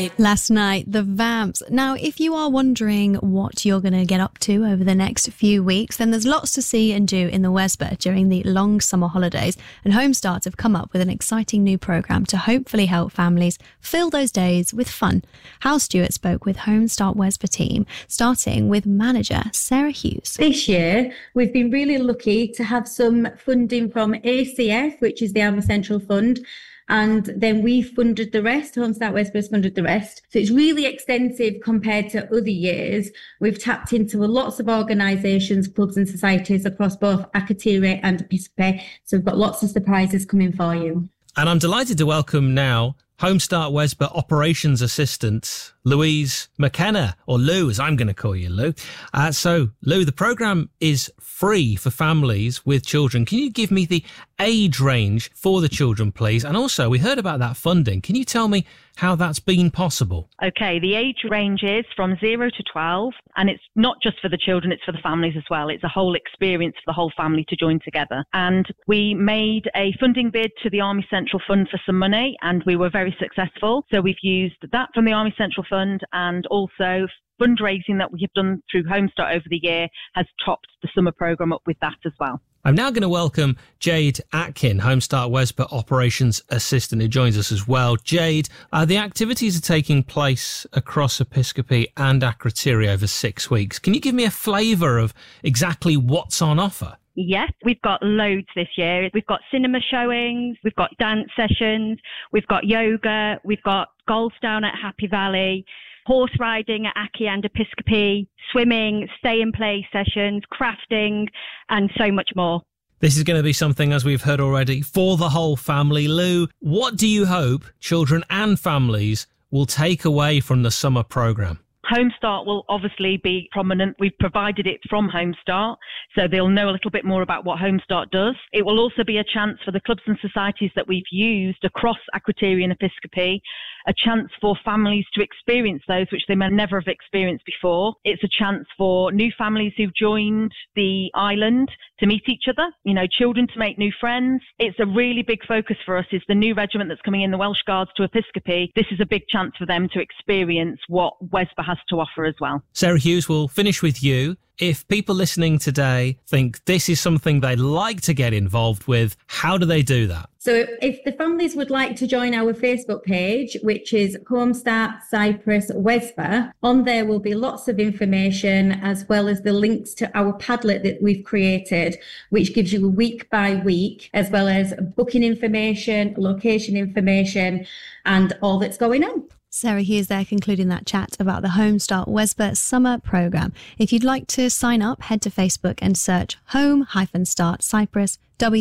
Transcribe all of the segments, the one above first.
Last night, the Vamps. Now, if you are wondering what you're going to get up to over the next few weeks, then there's lots to see and do in the Wesba during the long summer holidays, and Homestart have come up with an exciting new programme to hopefully help families fill those days with fun. Hal Stewart spoke with Homestart Wesba team, starting with manager Sarah Hughes. This year, we've been really lucky to have some funding from ACF, which is the Army Central Fund, and then we funded the rest. Homestart Wesba has funded the rest. So it's really extensive compared to other years. We've tapped into lots of organisations, clubs and societies across both Akrotiri and Episcopi. So we've got lots of surprises coming for you. And I'm delighted to welcome now Homestart Wesba Operations Assistant Louise McKenna, or Lou, as I'm going to call you, Lou. So, Lou, the programme is free for families with children. Can you give me the age range for the children, please? And also, we heard about that funding. Can you tell me how that's been possible? Okay, the age range is from 0 to 12, and it's not just for the children, it's for the families as well. It's a whole experience for the whole family to join together. And we made a funding bid to the Army Central Fund for some money, and we were very successful. So we've used that from the Army Central Fund, and also fundraising that we have done through Homestart over the year has topped the summer programme up with that as well. I'm now going to welcome Jade Atkin, Homestart Wesba Operations Assistant, who joins us as well. Jade, the activities are taking place across Episcopi and Akrotiri over 6 weeks. Can you give me a flavour of exactly what's on offer? Yes, we've got loads this year. We've got cinema showings, we've got dance sessions, we've got yoga, we've got golf down at Happy Valley, horse riding at Aki and Episcopi, swimming, stay and play sessions, crafting, and so much more. This is going to be something, as we've heard already, for the whole family. Lou, what do you hope children and families will take away from the summer programme? Homestart will obviously be prominent. We've provided it from Homestart, so they'll know a little bit more about what Homestart does. It will also be a chance for the clubs and societies that we've used across Akrotiri and Episcopi, a chance for families to experience those which they may never have experienced before. It's a chance for new families who've joined the island to meet each other, children to make new friends. It's a really big focus for us is the new regiment that's coming in, the Welsh Guards to Episcopi. This is a big chance for them to experience what Wesba has to offer as well. Sarah Hughes, we'll finish with you. If people listening today think this is something they'd like to get involved with, how do they do that? So if the families would like to join our Facebook page, which is Homestart Cyprus Wesba, on there will be lots of information as well as the links to our Padlet that we've created, which gives you week by week, as well as booking information, location information, and all that's going on. Sarah Hughes there concluding that chat about the Homestart Wesba summer programme. If you'd like to sign up, head to Facebook and search Home-Start Cyprus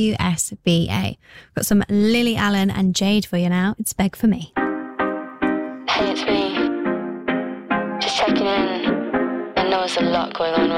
WSBA. Got some Lily Allen and Jade for you now. It's Beg for Me. Hey, it's me. Just checking in. I know there's a lot going on